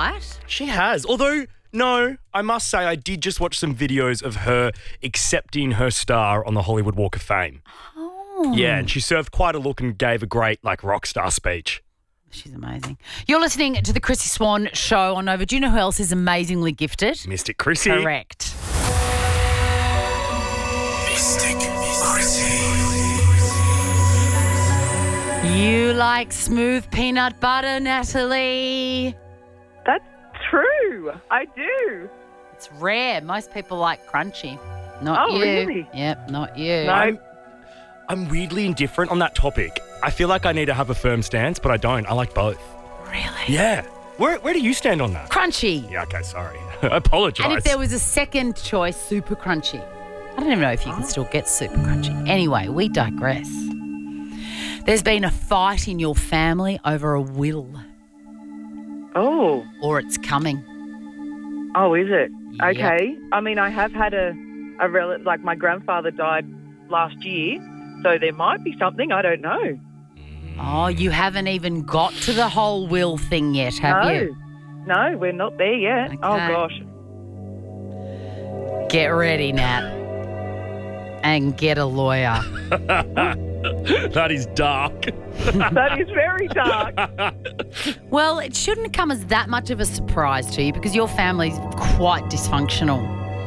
right? She has. Although, no, I must say I did just watch some videos of her accepting her star on the Hollywood Walk of Fame. Oh. Yeah, and she served quite a look and gave a great, rock star speech. She's amazing. You're listening to the Chrissy Swan Show on Nova. Do you know who else is amazingly gifted? Mystic Chrissy. Correct. Mystic Chrissy. You like smooth peanut butter, Natalie? That's true. I do. It's rare. Most people like crunchy. Not you. Really? Yep, not you. No. I'm weirdly indifferent on that topic. I feel like I need to have a firm stance, but I don't. I like both. Really? Yeah. Where do you stand on that? Crunchy. Yeah, okay, sorry. I apologise. And if there was a second choice, super crunchy. I don't even know if you can still get super crunchy. Anyway, we digress. There's been a fight in your family over a will. Oh. Or it's coming. Oh, is it? Yep. Okay. I mean, I have had a relative, like my grandfather died last year, so there might be something. I don't know. Oh, you haven't even got to the whole will thing yet, have you? No, we're not there yet. Okay. Oh, gosh. Get ready, Nat. And get a lawyer. That is dark. That is very dark. Well, it shouldn't come as that much of a surprise to you because your family's quite dysfunctional.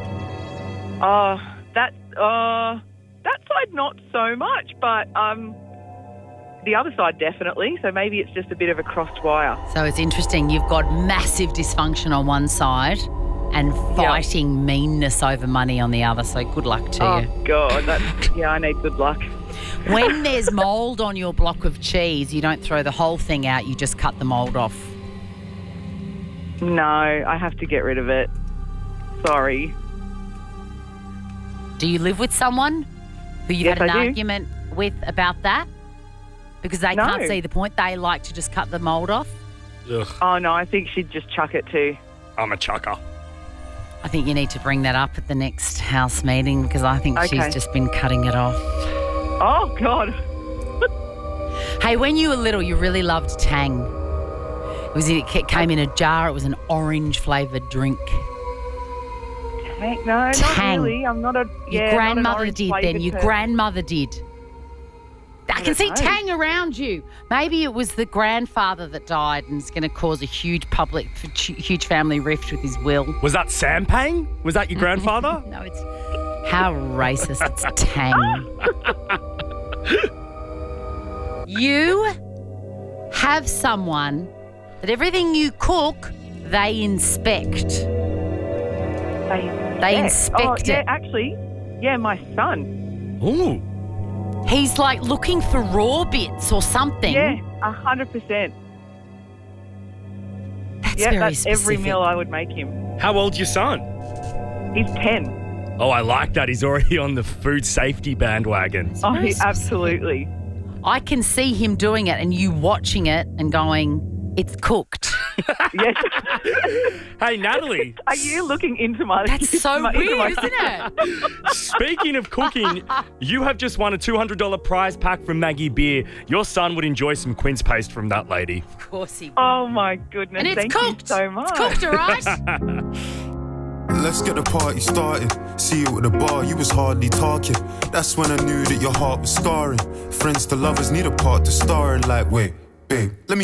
That side not so much, but the other side definitely. So maybe it's just a bit of a crossed wire. So it's interesting. You've got massive dysfunction on one side and fighting meanness over money on the other. So good luck to you. Oh, God. I need good luck. When there's mould on your block of cheese, you don't throw the whole thing out. You just cut the mould off. No, I have to get rid of it. Sorry. Do you live with someone who you've Yes, had an I do. argument with about that? Because they No. can't see the point. They like to just cut the mould off. Ugh, Oh, no, I think she'd just chuck it too. I'm a chucker. I think you need to bring that up at the next house meeting because I think Okay. she's just been cutting it off. Oh, God. Hey, when you were little, you really loved Tang. It came in a jar. It was an orange-flavoured drink. Heck, no, Tang. not really. I'm not a... Your not an grandmother orange did flavoured then. Your person. grandmother did. I can don't see know. Tang around you. Maybe it was the grandfather that died and is going to cause a huge family rift with his will. Was that Sampang? Was that your grandfather? No, it's... How racist. It's Tang. You have someone that everything you cook, they inspect. They inspect Oh, yeah, it. actually, my son. Ooh. He's like looking for raw bits or something. Yeah, 100%. That's Yeah, very that's specific. every meal I would make him. How old's your son? He's 10. Oh, I like that. He's already on the food safety bandwagon. Oh, very he, specific. absolutely. I can see him doing it and you watching it and going, it's cooked. Yes. Hey, Natalie. Are you looking into my... That's so into my weird, isn't it? Speaking of cooking, you have just won a $200 prize pack from Maggie Beer. Your son would enjoy some quince paste from that lady. Of course he will. Oh, my goodness. And it's Thank cooked. you so much. It's cooked, all right? Let's get the party started. See you at the bar, you was hardly talking. That's when I knew that your heart was scarring. Friends to lovers need a part to star in. Like, wait, babe, let me